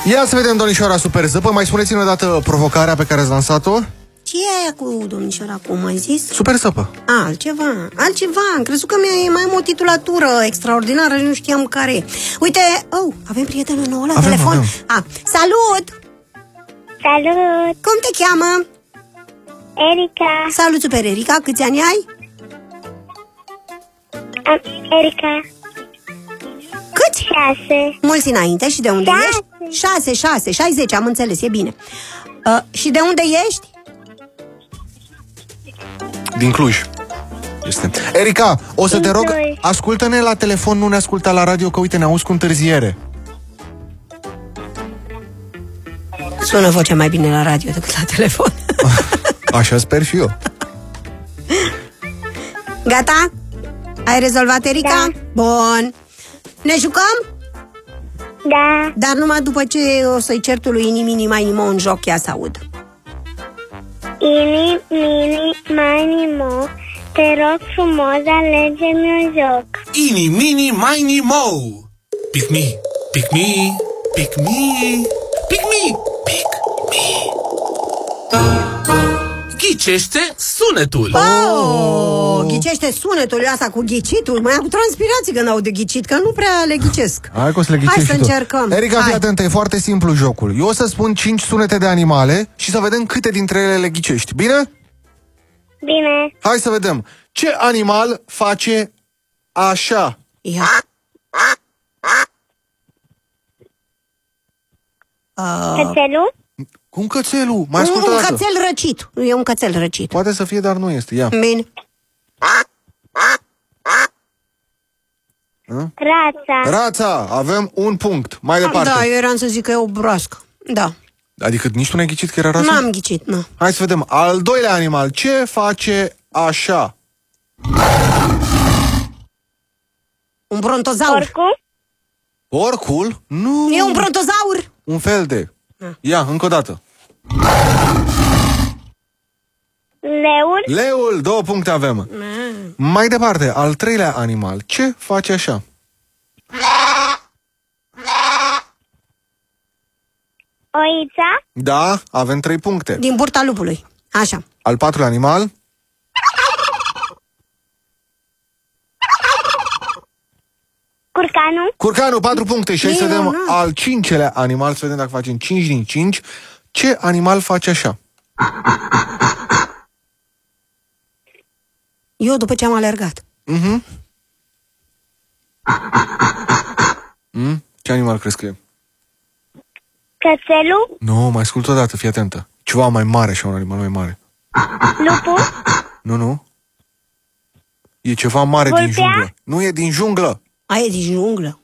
Ia să vedem, domnișoara Super Zăpă. Mai spuneți-mi o dată provocarea pe care ați lansat-o. Ce e aia cu domnișoara, cum ai zis? Super Zăpă. Altceva. Am crezut că mai am o titulatură extraordinară și nu știam care e. Uite, avem prietenul nou la telefon. Salut! Salut! Cum te cheamă? Erica. Salut, super Erica, câți ani ai? Erica. Câți? 6. Mulți înainte. Și de unde ești? 6, 60, am înțeles, e bine. Și de unde ești? Din Cluj. Este. Erica, o să te rog, ascultă-ne la telefon, nu ne asculta la radio, că uite, ne auzi cu întârziere. Sună vocea mai bine la radio decât la telefon. Așa sper și eu. Gata? Ai rezolvat, Erica? Da. Bun. Ne jucăm? Da. Dar numai după ce o să-i cer tu lui Ini, Mini, Mini, Mo în joc, ia să aud. Ini, Mini, Mini, Mo, te rog frumos, alege-mi un joc. Ini, Mini, Mini, Mo. Pick me, pick me, pick me, pick me, pick me. Ghicește sunetul. Ghicește sunetul, asta cu ghicitul. Mai am transpirații când aud de ghicit, că nu prea le ghicesc. Hai că o să le ghicești. Hai să încercăm. Erica, fii atentă, e foarte simplu jocul. Eu o să spun 5 sunete de animale și să vedem câte dintre ele le ghicești. Bine? Bine. Hai să vedem. Ce animal face așa? Ia. Cățelul? Cum cățelul? Mai ascultă Un o dată. cățel răcit. E un cățel răcit. Poate să fie, dar nu este. Ia. Bine. Rața. Rața, avem un punct. Mai departe. Da, eu eram să zic că e o broască. Da. Adică nici tu n-ai ghicit că era rața? N-am ghicit, nu. Hai să vedem. Al doilea animal. Ce face așa? Un brontozaur. Porcul? Porcul? Nu. E un brontozaur. Un fel de... Ia, încă o dată. Leul? Leul, 2 puncte avem. Mai departe, al treilea animal. Ce face așa? Oița? Da, avem 3 puncte. Din burta lupului. Așa. Al patrulea animal. Curcanul? Curcanul, 4 puncte. Și hai să vedem al cincelea animal, să vedem dacă facem 5 din 5. Ce animal face așa? Eu după ce am alergat. Ce animal crezi că e? Cățelul? Nu, mai ascult o dată, fii atentă. Ceva mai mare, așa, un animal mai mare. Lupul? Nu. E ceva mare. Vulpea? Din junglă. Nu e din junglă. E din junglă.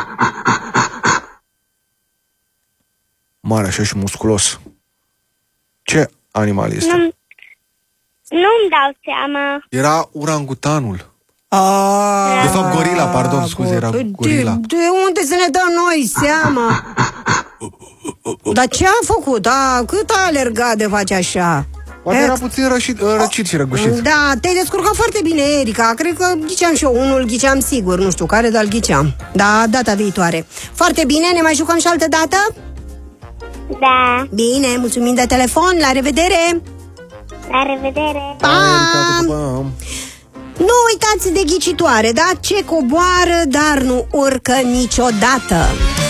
Mare așa și musculos. Ce animal este? Nu-mi dau seama. Era urangutanul. De fapt, gorila, pardon, scuze, era gorila. De unde să ne dăm noi seama? Dar ce a făcut? Cât a alergat de face așa? Poate era puțin răcit și răgușit. Da, te-ai descurcat foarte bine, Erica. Cred că ghiceam și eu. Unul ghiceam sigur, nu știu care, dar îl ghiceam. Da, data viitoare. Foarte bine, ne mai jucăm și altă dată? Da. Bine, mulțumim de telefon, la revedere! La revedere! Pam! Nu uitați de ghicitoare, da? Ce coboară, dar nu urcă niciodată!